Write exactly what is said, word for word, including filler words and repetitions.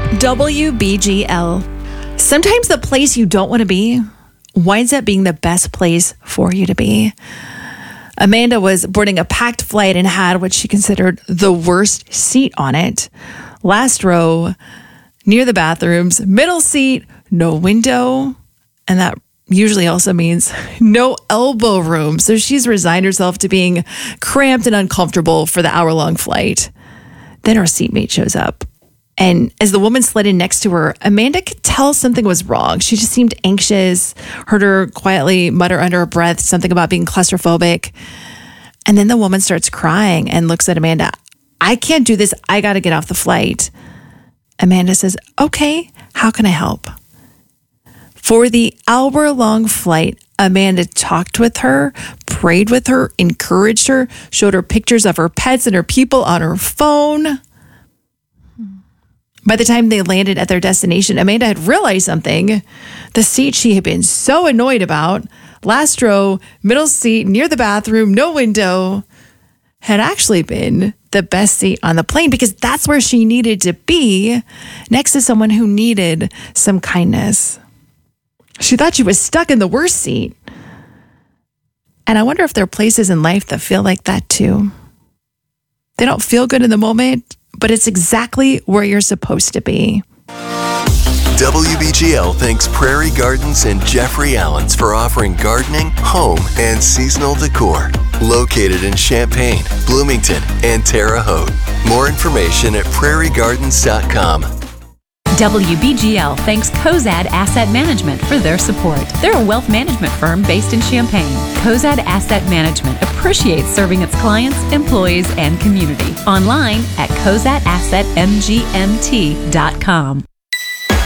W B G L. Sometimes the place you don't want to be winds up being the best place for you to be. Amanda was boarding a packed flight and had what she considered the worst seat on it. Last row, near the bathrooms, middle seat, no window, and that usually also means no elbow room. So she's resigned herself to being cramped and uncomfortable for the hour-long flight. Then her seatmate shows up. And as the woman slid in next to her, Amanda could tell something was wrong. She just seemed anxious, heard her quietly mutter under her breath something about being claustrophobic. And then the woman starts crying and looks at Amanda. I can't do this. I got to get off the flight. Amanda says, okay, how can I help? For the hour-long flight, Amanda talked with her, prayed with her, encouraged her, showed her pictures of her pets and her people on her phone. By the time they landed at their destination, Amanda had realized something. The seat she had been so annoyed about, last row, middle seat, near the bathroom, no window, had actually been the best seat on the plane because that's where she needed to be, next to someone who needed some kindness. She thought she was stuck in the worst seat. And I wonder if there are places in life that feel like that too. They don't feel good in the moment, but it's exactly where you're supposed to be. W B G L thanks Prairie Gardens and Jeffrey Allen's for offering gardening, home, and seasonal decor. Located in Champaign, Bloomington, and Terre Haute. More information at prairie gardens dot com. W B G L thanks Cozad Asset Management for their support. They're a wealth management firm based in Champaign. Cozad Asset Management appreciates serving its clients, employees, and community. Online at cozad asset m g m t dot com.